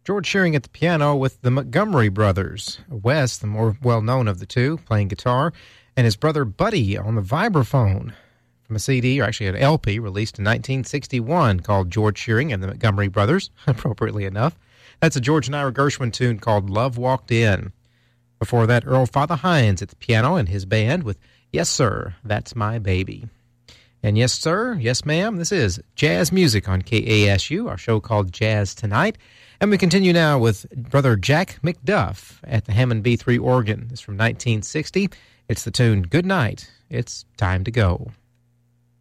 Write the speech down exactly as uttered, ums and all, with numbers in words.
George Shearing at the piano with the Montgomery Brothers. Wes, the more well-known of the two, playing guitar, and his brother Buddy on the vibraphone from a C D, or actually an L P, released in nineteen sixty-one called George Shearing and the Montgomery Brothers, appropriately enough. That's a George and Ira Gershwin tune called Love Walked In. Before that, Earl Father Hines at the piano and his band with Yes Sir, That's My Baby. And yes, sir, yes, ma'am, this is Jazz Music on K A S U, our show called Jazz Tonight. And we continue now with Brother Jack McDuff at the Hammond B three organ. This is from nineteen sixty. It's the tune Good Night, It's Time to Go.